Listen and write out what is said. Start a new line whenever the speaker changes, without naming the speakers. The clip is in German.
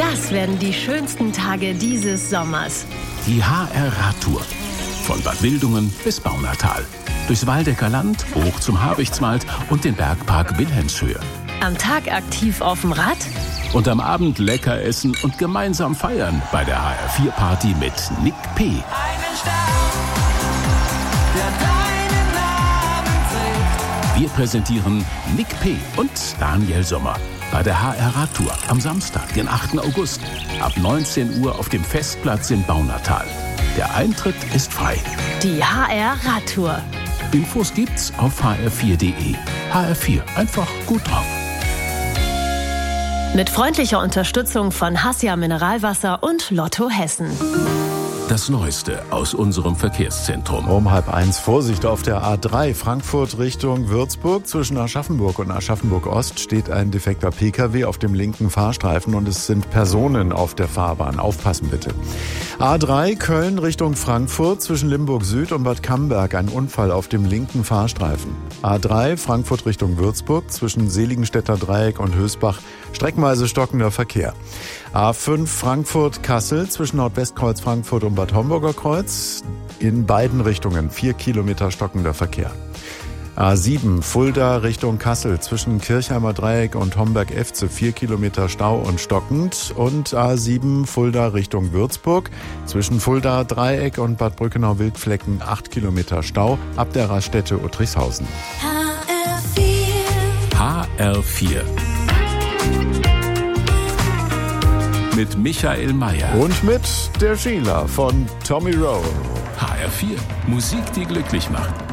Das werden die schönsten Tage dieses Sommers.
Die HR-Radtour. Von Bad Wildungen bis Baunatal. Durchs Waldecker Land, hoch zum Habichtswald und den Bergpark Wilhelmshöhe.
Am Tag aktiv auf dem Rad.
Und am Abend lecker essen und gemeinsam feiern bei der HR4-Party mit Nick P.
Einen Stern, der deinen Namen trägt.
Wir präsentieren Nick P. und Daniel Sommer bei der HR-Radtour am Samstag, den 8. August, ab 19 Uhr auf dem Festplatz in Baunatal. Der Eintritt ist frei.
Die HR-Radtour.
Infos gibt's auf hr4.de. HR4, einfach gut drauf.
Mit freundlicher Unterstützung von Hassia Mineralwasser und Lotto Hessen.
Das Neueste aus unserem Verkehrszentrum.
Um 12:30 Vorsicht auf der A3 Frankfurt Richtung Würzburg. Zwischen Aschaffenburg und Aschaffenburg Ost steht ein defekter Pkw auf dem linken Fahrstreifen und es sind Personen auf der Fahrbahn. Aufpassen bitte. A3 Köln Richtung Frankfurt zwischen Limburg Süd und Bad Camberg. Ein Unfall auf dem linken Fahrstreifen. A3 Frankfurt Richtung Würzburg zwischen Seligenstädter Dreieck und Hösbach. Streckenweise stockender Verkehr. A5 Frankfurt-Kassel zwischen Nordwestkreuz Frankfurt und Bad Homburger Kreuz. In beiden Richtungen 4 Kilometer stockender Verkehr. A7 Fulda Richtung Kassel zwischen Kirchheimer Dreieck und Homberg-Efze 4 Kilometer Stau und stockend. Und A7 Fulda Richtung Würzburg zwischen Fulda Dreieck und Bad Brückenau-Wildflecken 8 Kilometer Stau ab der Raststätte Uttrichshausen.
HR4. Mit Michael Mayer.
Und mit der Sheila von Tommy Rowe.
HR4. Musik, die glücklich macht.